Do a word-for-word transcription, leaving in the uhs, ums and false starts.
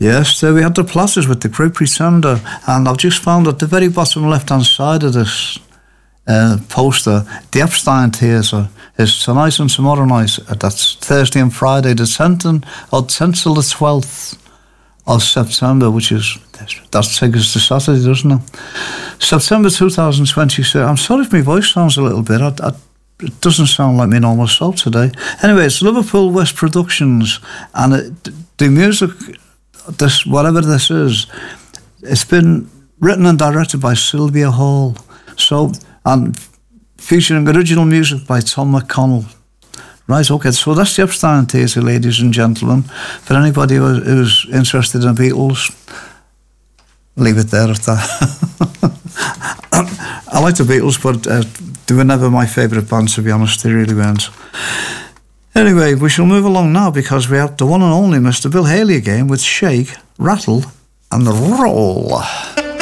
Yes, so we had the platters with the Great Pretender, and I've just found at the very bottom left-hand side of this uh, poster, the Epstein Theatre is tonight and tomorrow night. That's Thursday and Friday, the tenth and or tenth till the twelfth of September, which is that takes us to Saturday, doesn't it? September two thousand twenty-six. I'm sorry if my voice sounds a little bit. I, I, it doesn't sound like my normal self today. Anyway, it's Liverpool West Productions, and it, the music. This whatever this is, it's been written and directed by Sylvia Hall. So and featuring original music by Tom McConnell. Right, okay. So that's the Epstein Theatre, ladies and gentlemen. For anybody who, who's interested in Beatles, leave it there at that. I like the Beatles, but uh, they were never my favourite band, to be honest. They really weren't. Anyway, we shall move along now because we have the one and only Mister Bill Haley again with Shake, Rattle and Roll.